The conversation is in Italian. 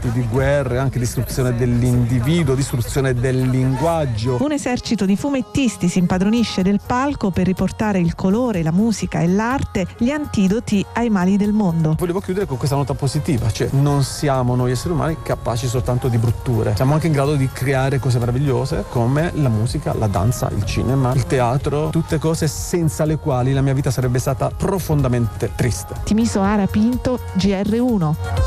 campi di guerra, anche distruzione dell'individuo, distruzione del linguaggio. Un esercito di fumettisti si impadronisce del palco per riportare il colore, la musica e l'arte, gli antidoti ai mali del mondo. Volevo chiudere con questa nota positiva, cioè non siamo noi esseri umani capaci soltanto di brutture, siamo anche in grado di creare cose meravigliose come la musica, la danza, il cinema, il teatro, tutte cose senza le quali la mia vita sarebbe stata profondamente triste. Timisoara Pinto, GR1.